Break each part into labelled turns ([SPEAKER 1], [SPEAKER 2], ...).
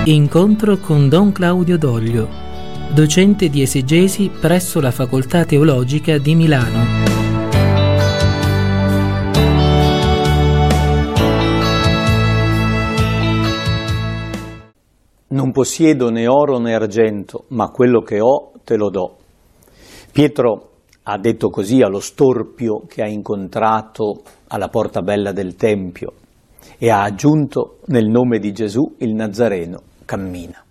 [SPEAKER 1] Incontro con Don Claudio Doglio, docente di esegesi presso la Facoltà Teologica di Milano.
[SPEAKER 2] Non possiedo né oro né argento, ma quello che ho te lo do. Pietro ha detto così allo storpio che ha incontrato alla porta bella del Tempio e ha aggiunto: nel nome di Gesù il Nazareno cammina.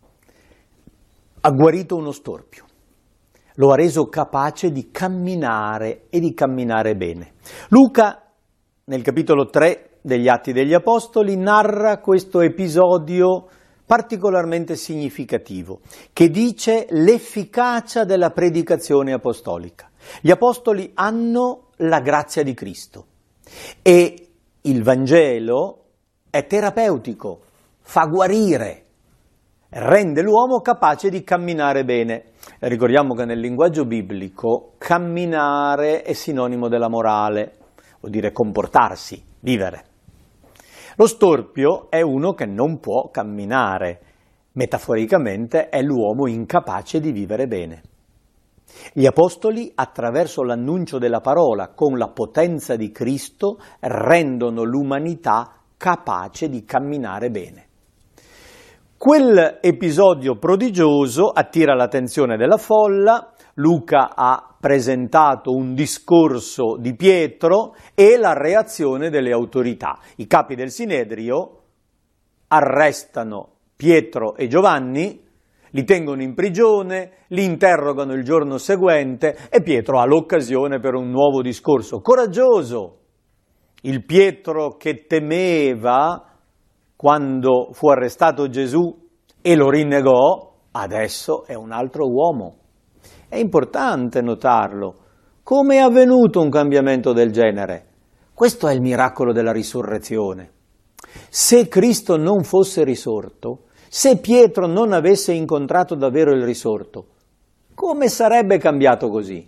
[SPEAKER 2] Ha guarito uno storpio, lo ha reso capace di camminare e di camminare bene. Luca, nel capitolo 3 degli Atti degli Apostoli, narra questo episodio particolarmente significativo, che dice l'efficacia della predicazione apostolica. Gli apostoli hanno la grazia di Cristo e il Vangelo è terapeutico, fa guarire, rende l'uomo capace di camminare bene. Ricordiamo che nel linguaggio biblico camminare è sinonimo della morale, vuol dire comportarsi, vivere. Lo storpio è uno che non può camminare, metaforicamente è l'uomo incapace di vivere bene. Gli apostoli, attraverso l'annuncio della parola, con la potenza di Cristo, rendono l'umanità capace di camminare bene. Quel episodio prodigioso attira l'attenzione della folla. Luca ha presentato un discorso di Pietro e la reazione delle autorità. I capi del Sinedrio arrestano Pietro e Giovanni, li tengono in prigione, li interrogano il giorno seguente e Pietro ha l'occasione per un nuovo discorso coraggioso. Il Pietro che temeva quando fu arrestato Gesù e lo rinnegò, adesso è un altro uomo. È importante notarlo. Come è avvenuto un cambiamento del genere? Questo è il miracolo della risurrezione. Se Cristo non fosse risorto, se Pietro non avesse incontrato davvero il risorto, come sarebbe cambiato così?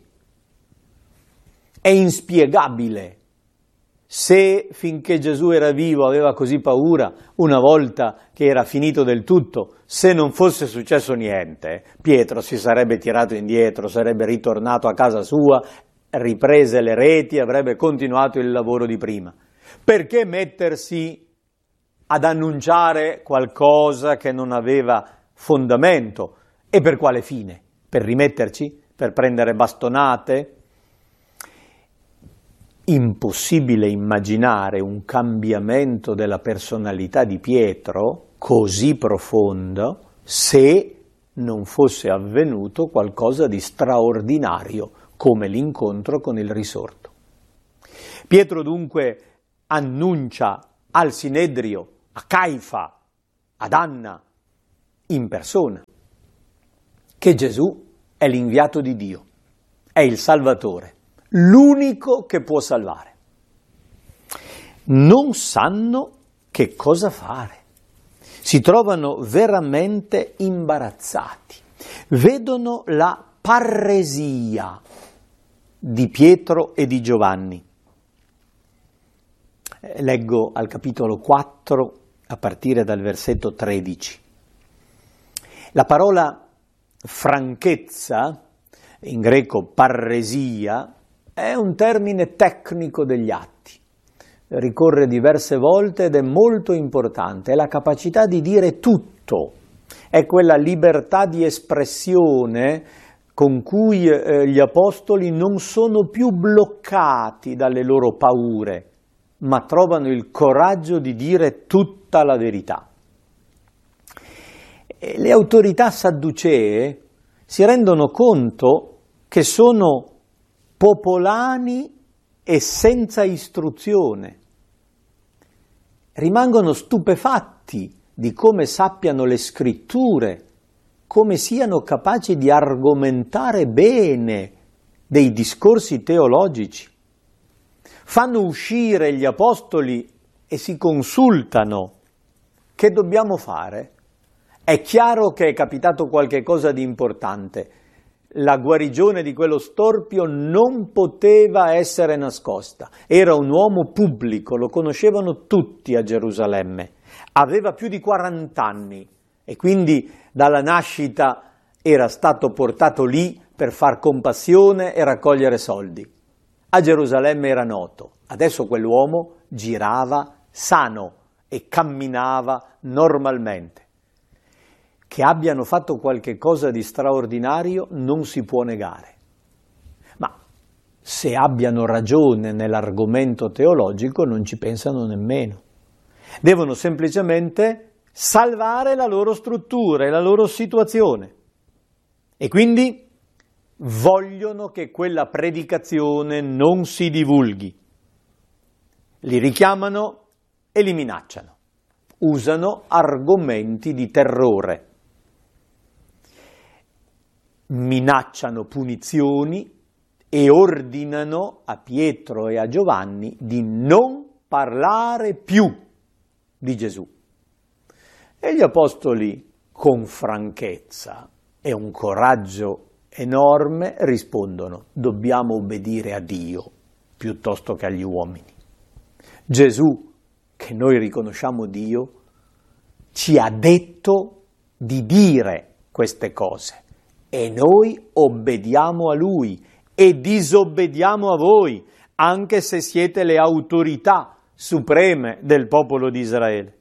[SPEAKER 2] È inspiegabile. Se finché Gesù era vivo aveva così paura, una volta che era finito del tutto, se non fosse successo niente, Pietro si sarebbe tirato indietro, sarebbe ritornato a casa sua, riprese le reti, avrebbe continuato il lavoro di prima. Perché mettersi ad annunciare qualcosa che non aveva fondamento? E per quale fine? Per rimetterci? Per prendere bastonate? Impossibile immaginare un cambiamento della personalità di Pietro così profondo se non fosse avvenuto qualcosa di straordinario come l'incontro con il risorto. Pietro dunque annuncia al Sinedrio, a Caifa, ad Anna, in persona, che Gesù è l'inviato di Dio, è il Salvatore, l'unico che può salvare. Non sanno che cosa fare, si trovano veramente imbarazzati, vedono la parresia di Pietro e di Giovanni. Leggo al capitolo 4 a partire dal versetto 13. La parola franchezza, in greco parresia, è un termine tecnico degli atti. Ricorre diverse volte ed è molto importante. È la capacità di dire tutto, è quella libertà di espressione con cui gli apostoli non sono più bloccati dalle loro paure, ma trovano il coraggio di dire tutta la verità. Le autorità sadducee si rendono conto che sono popolani e senza istruzione. Rimangono stupefatti di come sappiano le scritture, come siano capaci di argomentare bene dei discorsi teologici. Fanno uscire gli apostoli e si consultano. Che dobbiamo fare? È chiaro che è capitato qualche cosa di importante. La guarigione di quello storpio non poteva essere nascosta. Era un uomo pubblico, lo conoscevano tutti a Gerusalemme. Aveva più di 40 anni e quindi dalla nascita era stato portato lì per far compassione e raccogliere soldi. A Gerusalemme era noto, adesso quell'uomo girava sano e camminava normalmente. Che abbiano fatto qualche cosa di straordinario non si può negare, ma se abbiano ragione nell'argomento teologico non ci pensano nemmeno. Devono semplicemente salvare la loro struttura e la loro situazione e quindi vogliono che quella predicazione non si divulghi. Li richiamano e li minacciano. Usano argomenti di terrore. Minacciano punizioni e ordinano a Pietro e a Giovanni di non parlare più di Gesù. E gli apostoli, con franchezza e un coraggio enorme, rispondono: dobbiamo obbedire a Dio piuttosto che agli uomini. Gesù, che noi riconosciamo Dio, ci ha detto di dire queste cose e noi obbediamo a Lui e disobbediamo a voi, anche se siete le autorità supreme del popolo di Israele.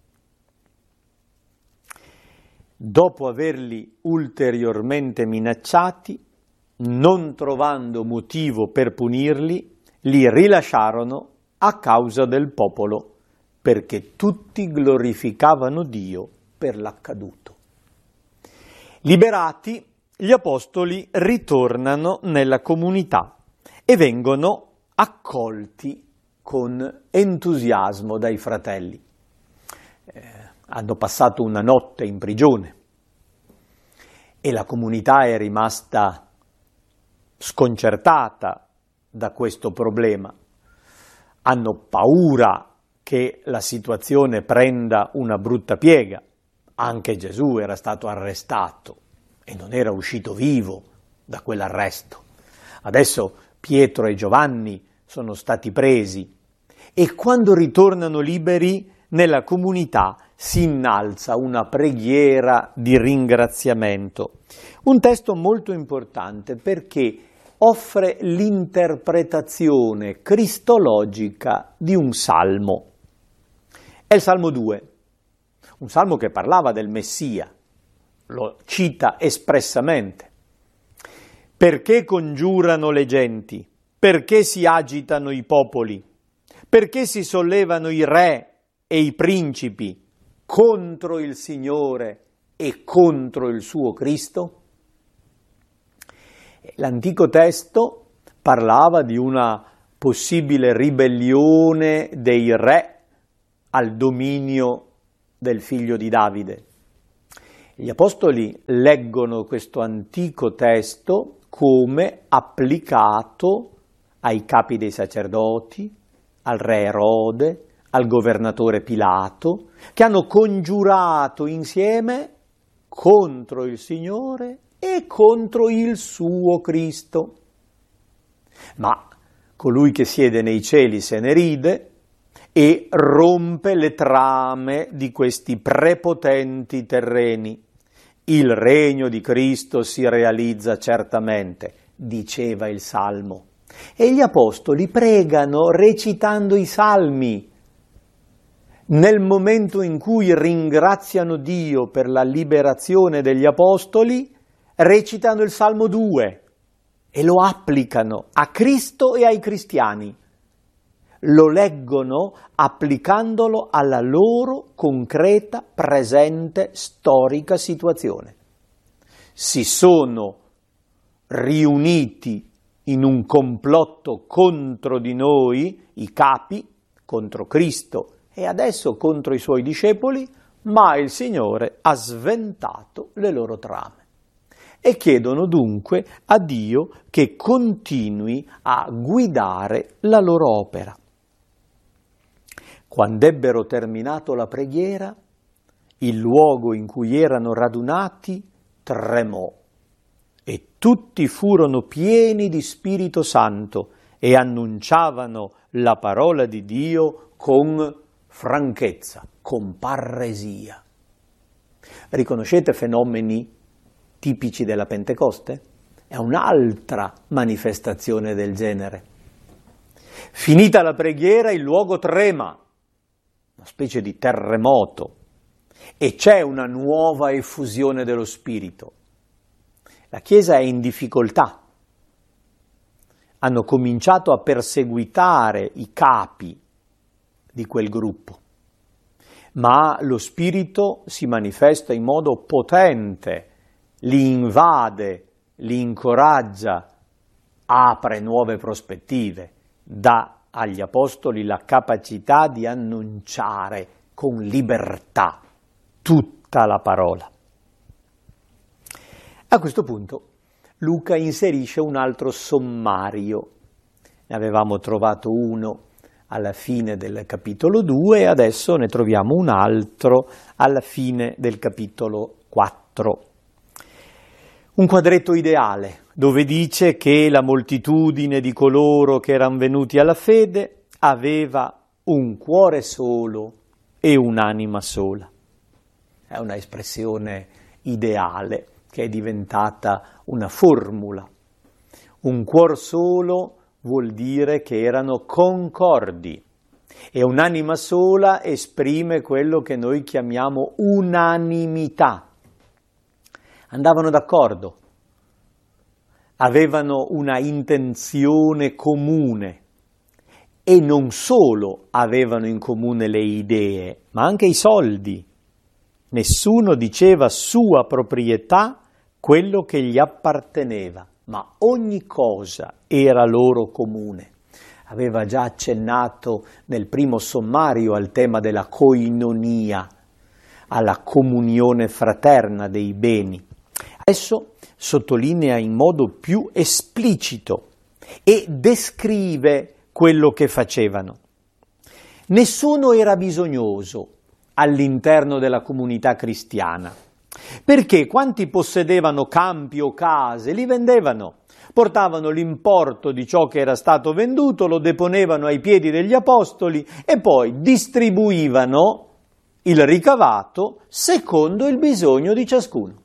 [SPEAKER 2] Dopo averli ulteriormente minacciati, non trovando motivo per punirli, li rilasciarono a causa del popolo, perché tutti glorificavano Dio per l'accaduto. Liberati, gli apostoli ritornano nella comunità e vengono accolti con entusiasmo dai fratelli. Hanno passato una notte in prigione e la comunità è rimasta sconcertata da questo problema. Hanno paura che la situazione prenda una brutta piega. Anche Gesù era stato arrestato e non era uscito vivo da quell'arresto. Adesso Pietro e Giovanni sono stati presi e quando ritornano liberi nella comunità si innalza una preghiera di ringraziamento. Un testo molto importante perché offre l'interpretazione cristologica di un salmo. È il Salmo 2, un salmo che parlava del Messia, lo cita espressamente. Perché congiurano le genti? Perché si agitano i popoli? Perché si sollevano i re e i principi contro il Signore e contro il suo Cristo? L'antico testo parlava di una possibile ribellione dei re al dominio del figlio di Davide. Gli apostoli leggono questo antico testo come applicato ai capi dei sacerdoti, al re Erode, al governatore Pilato, che hanno congiurato insieme contro il Signore e contro il suo Cristo. Ma colui che siede nei cieli se ne ride e rompe le trame di questi prepotenti terreni. Il regno di Cristo si realizza certamente, diceva il Salmo. E gli apostoli pregano recitando i salmi. Nel momento in cui ringraziano Dio per la liberazione degli apostoli, recitano il Salmo 2 e lo applicano a Cristo e ai cristiani. Lo leggono applicandolo alla loro concreta, presente, storica situazione. Si sono riuniti in un complotto contro di noi, i capi, contro Cristo e adesso contro i suoi discepoli, ma il Signore ha sventato le loro trame. E chiedono dunque a Dio che continui a guidare la loro opera. Quando ebbero terminato la preghiera, il luogo in cui erano radunati tremò e tutti furono pieni di Spirito Santo e annunciavano la parola di Dio con franchezza, con parresia. Riconoscete fenomeni tipici della Pentecoste? È un'altra manifestazione del genere. Finita la preghiera, il luogo trema, una specie di terremoto, e c'è una nuova effusione dello Spirito. La Chiesa è in difficoltà. Hanno cominciato a perseguitare i capi di quel gruppo, ma lo Spirito si manifesta in modo potente, li invade, li incoraggia, apre nuove prospettive, dà agli Apostoli la capacità di annunciare con libertà tutta la parola. A questo punto Luca inserisce un altro sommario. Ne avevamo trovato uno alla fine del capitolo 2 e adesso ne troviamo un altro alla fine del capitolo 4. Un quadretto ideale dove dice che la moltitudine di coloro che erano venuti alla fede aveva un cuore solo e un'anima sola. È una espressione ideale che è diventata una formula. Un cuor solo vuol dire che erano concordi e un'anima sola esprime quello che noi chiamiamo unanimità. Andavano d'accordo, avevano una intenzione comune e non solo avevano in comune le idee, ma anche i soldi. Nessuno diceva sua proprietà quello che gli apparteneva, ma ogni cosa era loro comune. Aveva già accennato nel primo sommario al tema della koinonia, alla comunione fraterna dei beni. Adesso sottolinea in modo più esplicito e descrive quello che facevano. Nessuno era bisognoso all'interno della comunità cristiana, perché quanti possedevano campi o case li vendevano, portavano l'importo di ciò che era stato venduto, lo deponevano ai piedi degli apostoli e poi distribuivano il ricavato secondo il bisogno di ciascuno.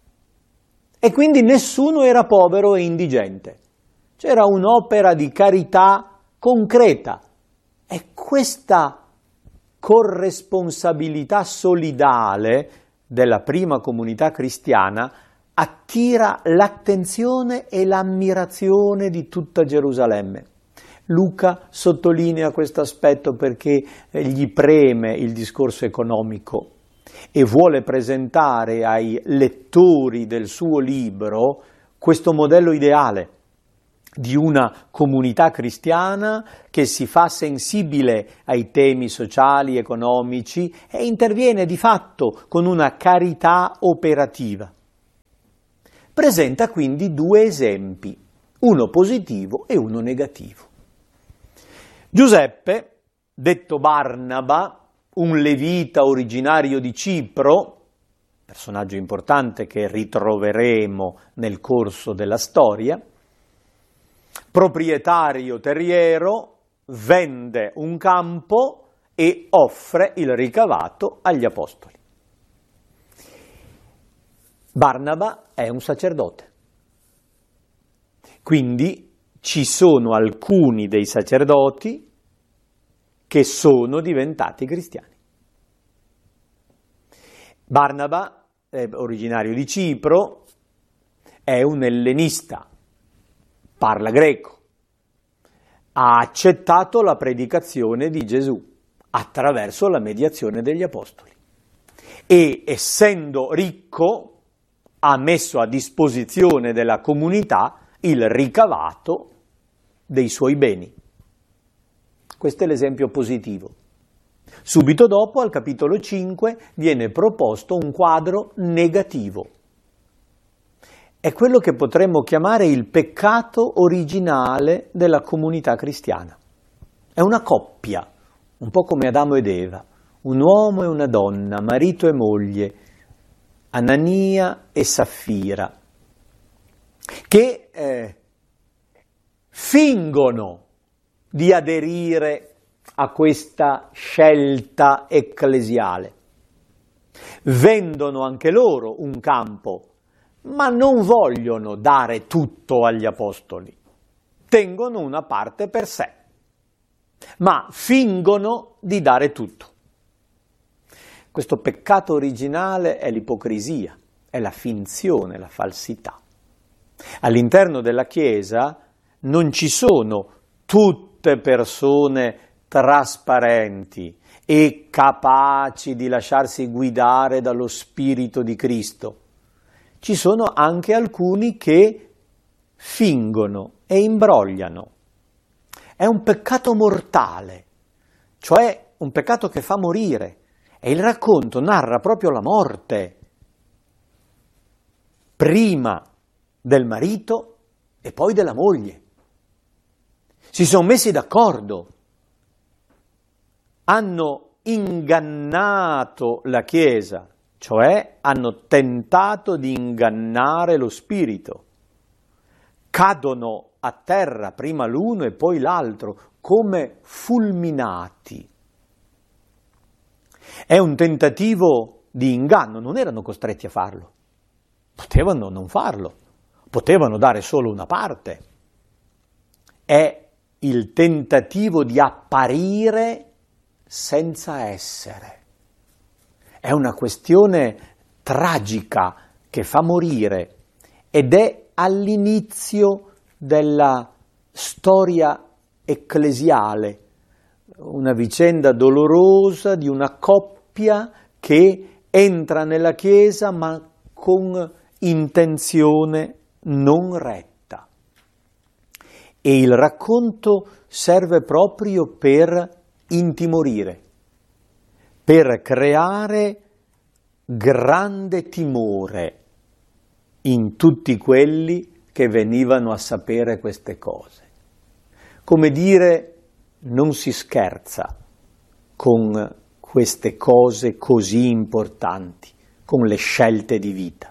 [SPEAKER 2] E quindi nessuno era povero e indigente. C'era un'opera di carità concreta. E questa corresponsabilità solidale della prima comunità cristiana attira l'attenzione e l'ammirazione di tutta Gerusalemme. Luca sottolinea questo aspetto perché gli preme il discorso economico e vuole presentare ai lettori del suo libro questo modello ideale di una comunità cristiana che si fa sensibile ai temi sociali, economici e interviene di fatto con una carità operativa. Presenta quindi due esempi, uno positivo e uno negativo. Giuseppe, detto Barnaba, un levita originario di Cipro, personaggio importante che ritroveremo nel corso della storia, proprietario terriero, vende un campo e offre il ricavato agli apostoli. Barnaba è un sacerdote, quindi ci sono alcuni dei sacerdoti che sono diventati cristiani. Barnaba, originario di Cipro, è un ellenista, parla greco, ha accettato la predicazione di Gesù attraverso la mediazione degli apostoli e, essendo ricco, ha messo a disposizione della comunità il ricavato dei suoi beni. Questo è l'esempio positivo. Subito dopo, al capitolo 5, viene proposto un quadro negativo. È quello che potremmo chiamare il peccato originale della comunità cristiana. È una coppia, un po' come Adamo ed Eva, un uomo e una donna, marito e moglie, Anania e Saffira, che fingono di aderire a questa scelta ecclesiale. vendono anche loro un campo, ma non vogliono dare tutto agli apostoli, tengono una parte per sé, ma fingono di dare tutto. Questo peccato originale è l'ipocrisia, è la finzione, la falsità. All'interno della Chiesa non ci sono tutte persone trasparenti e capaci di lasciarsi guidare dallo Spirito di Cristo. Ci sono anche alcuni che fingono e imbrogliano. È un peccato mortale, cioè un peccato che fa morire. E il racconto narra proprio la morte, prima del marito e poi della moglie. Si sono messi d'accordo, hanno ingannato la Chiesa, cioè hanno tentato di ingannare lo Spirito. Cadono a terra prima l'uno e poi l'altro, come fulminati. È un tentativo di inganno, non erano costretti a farlo. Potevano non farlo, potevano dare solo una parte. È il tentativo di apparire senza essere. È una questione tragica che fa morire ed è all'inizio della storia ecclesiale, una vicenda dolorosa di una coppia che entra nella Chiesa ma con intenzione non retta. E il racconto serve proprio per intimorire, per creare grande timore in tutti quelli che venivano a sapere queste cose. Come dire, non si scherza con queste cose così importanti, con le scelte di vita.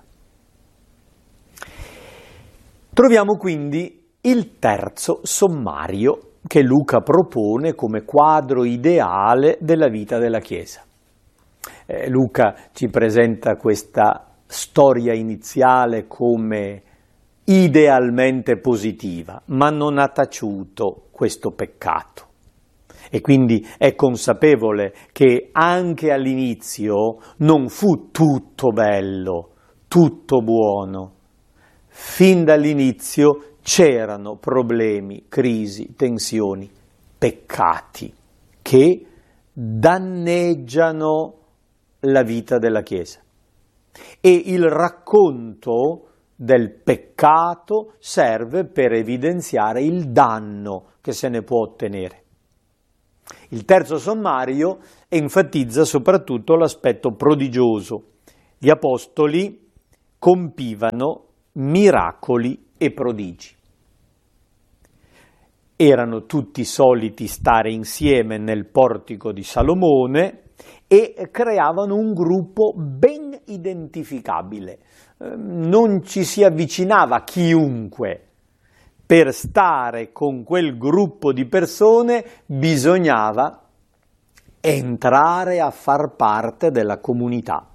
[SPEAKER 2] Troviamo quindi il terzo sommario che Luca propone come quadro ideale della vita della Chiesa. Luca ci presenta questa storia iniziale come idealmente positiva, ma non ha taciuto questo peccato. E quindi è consapevole che anche all'inizio non fu tutto bello, tutto buono. Fin dall'inizio c'erano problemi, crisi, tensioni, peccati che danneggiano la vita della Chiesa. E il racconto del peccato serve per evidenziare il danno che se ne può ottenere. Il terzo sommario enfatizza soprattutto l'aspetto prodigioso. Gli apostoli compivano miracoli e prodigi. Erano tutti soliti stare insieme nel portico di Salomone e creavano un gruppo ben identificabile. Non ci si avvicinava chiunque. Per stare con quel gruppo di persone bisognava entrare a far parte della comunità.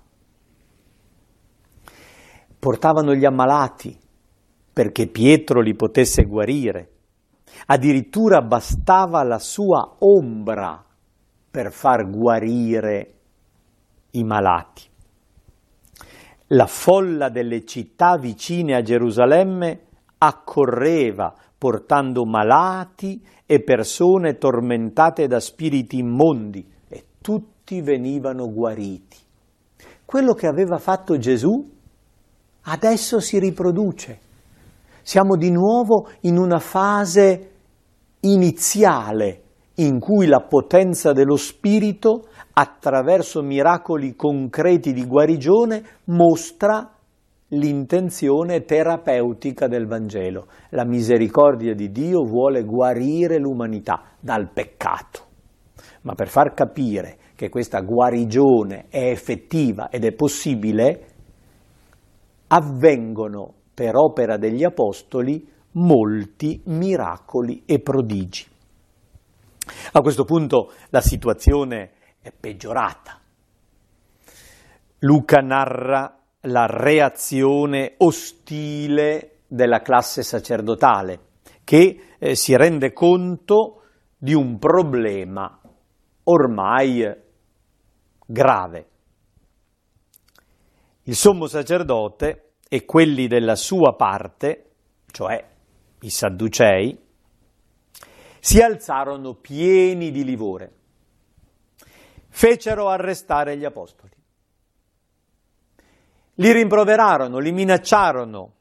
[SPEAKER 2] Portavano gli ammalati perché Pietro li potesse guarire. Addirittura bastava la sua ombra per far guarire i malati. La folla delle città vicine a Gerusalemme accorreva portando malati e persone tormentate da spiriti immondi e tutti venivano guariti. Quello che aveva fatto Gesù adesso si riproduce. Siamo di nuovo in una fase iniziale in cui la potenza dello Spirito, attraverso miracoli concreti di guarigione, mostra l'intenzione terapeutica del Vangelo. La misericordia di Dio vuole guarire l'umanità dal peccato. Ma per far capire che questa guarigione è effettiva ed è possibile, avvengono per opera degli apostoli molti miracoli e prodigi. A questo punto la situazione è peggiorata. Luca narra la reazione ostile della classe sacerdotale, che si rende conto di un problema ormai grave. Il sommo sacerdote e quelli della sua parte, cioè i Sadducei, si alzarono pieni di livore. Fecero arrestare gli apostoli. Li rimproverarono, li minacciarono.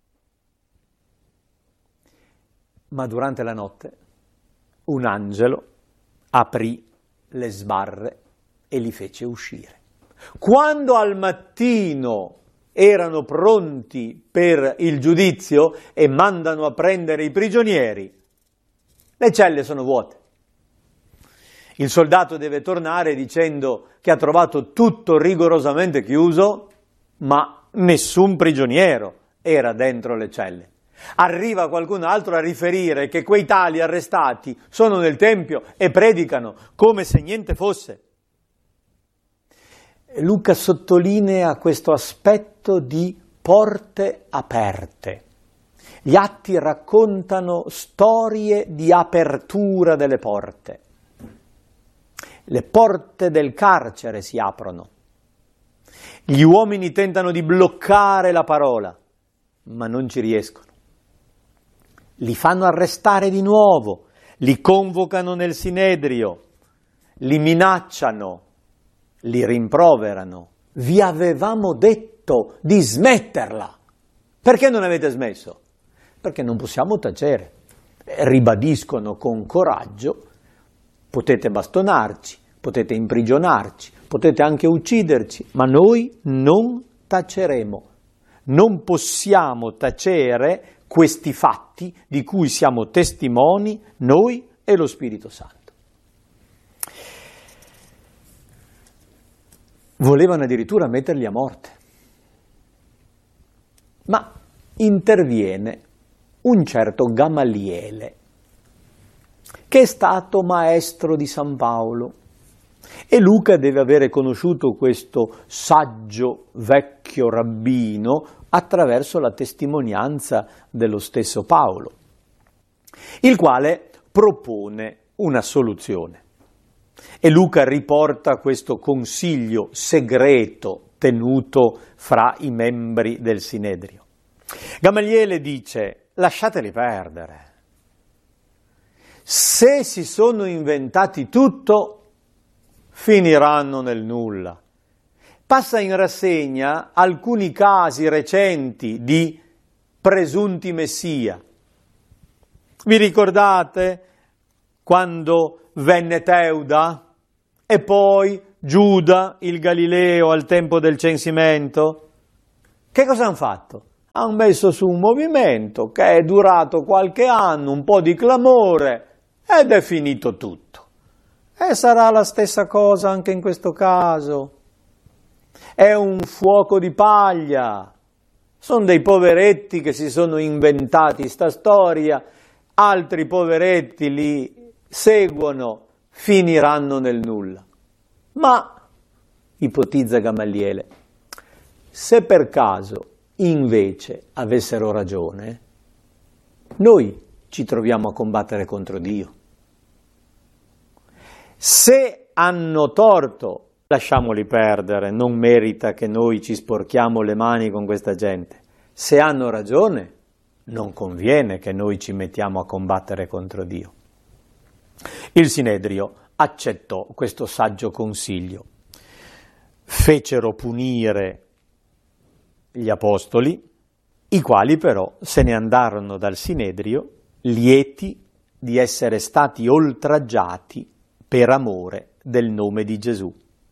[SPEAKER 2] Ma durante la notte un angelo aprì le sbarre e li fece uscire. Quando al mattino erano pronti per il giudizio e mandano a prendere i prigionieri, le celle sono vuote. Il soldato deve tornare dicendo che ha trovato tutto rigorosamente chiuso, ma nessun prigioniero era dentro le celle. Arriva qualcun altro a riferire che quei tali arrestati sono nel Tempio e predicano come se niente fosse. Luca sottolinea questo aspetto di porte aperte. Gli atti raccontano storie di apertura delle porte. Le porte del carcere si aprono. Gli uomini tentano di bloccare la parola, ma non ci riescono. Li fanno arrestare di nuovo, li convocano nel Sinedrio, li minacciano, li rimproverano. Vi avevamo detto di smetterla. Perché non avete smesso? Perché non possiamo tacere. Ribadiscono con coraggio: potete bastonarci, potete imprigionarci, potete anche ucciderci, ma noi non taceremo. Non possiamo tacere questi fatti di cui siamo testimoni noi e lo Spirito Santo. Volevano addirittura metterli a morte. Ma interviene un certo Gamaliele, che è stato maestro di San Paolo, e Luca deve avere conosciuto questo saggio vecchio rabbino attraverso la testimonianza dello stesso Paolo, il quale propone una soluzione. E Luca riporta questo consiglio segreto tenuto fra i membri del Sinedrio. Gamaliele dice: lasciateli perdere. Se si sono inventati tutto, finiranno nel nulla. Passa in rassegna alcuni casi recenti di presunti messia. Vi ricordate quando venne Teuda e poi Giuda il Galileo al tempo del censimento? Che cosa hanno fatto? Hanno messo su un movimento che è durato qualche anno, un po' di clamore, ed è finito tutto. E sarà la stessa cosa anche in questo caso. È un fuoco di paglia. Sono dei poveretti che si sono inventati sta storia, altri poveretti li seguono, finiranno nel nulla. Ma, ipotizza Gamaliele, se per caso invece avessero ragione, noi ci troviamo a combattere contro Dio. Se hanno torto, lasciamoli perdere, non merita che noi ci sporchiamo le mani con questa gente. Se hanno ragione, non conviene che noi ci mettiamo a combattere contro Dio. Il Sinedrio accettò questo saggio consiglio. Fecero punire gli apostoli, i quali però se ne andarono dal Sinedrio lieti di essere stati oltraggiati per amore del nome di Gesù.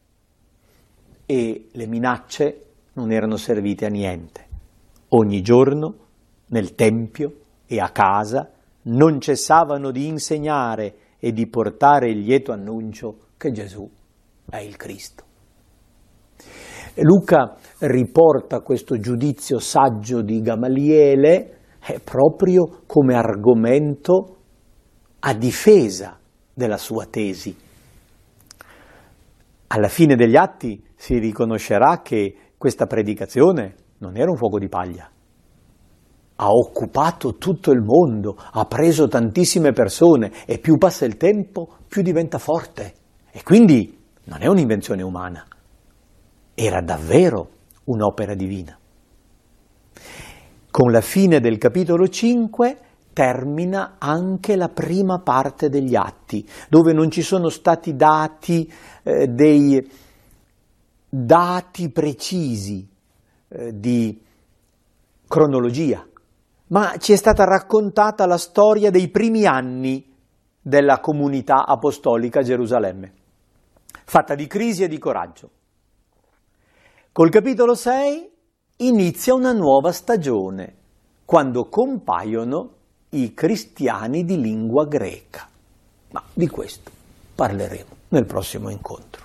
[SPEAKER 2] E le minacce non erano servite a niente. Ogni giorno, nel Tempio e a casa, non cessavano di insegnare e di portare il lieto annuncio che Gesù è il Cristo. E Luca riporta questo giudizio saggio di Gamaliele proprio come argomento a difesa della sua tesi. Alla fine degli Atti si riconoscerà che questa predicazione non era un fuoco di paglia. Ha occupato tutto il mondo, ha preso tantissime persone e più passa il tempo, più diventa forte. E quindi non è un'invenzione umana, era davvero un'opera divina. Con la fine del capitolo 5 termina anche la prima parte degli Atti, dove non ci sono stati dati dei dati precisi di cronologia, ma ci è stata raccontata la storia dei primi anni della comunità apostolica a Gerusalemme, fatta di crisi e di coraggio. Col capitolo 6 inizia una nuova stagione, quando compaiono i cristiani di lingua greca. Ma di questo parleremo nel prossimo incontro.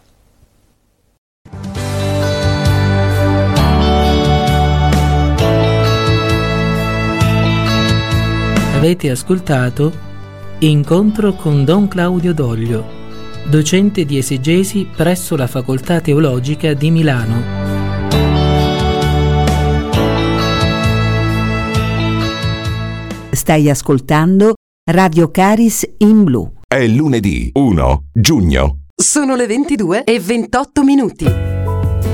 [SPEAKER 1] Avete ascoltato Incontro con Don Claudio Doglio, docente di esegesi presso la Facoltà Teologica di Milano.
[SPEAKER 3] Stai ascoltando Radio Caris in Blu.
[SPEAKER 4] È lunedì 1 giugno.
[SPEAKER 5] Sono le 22:28.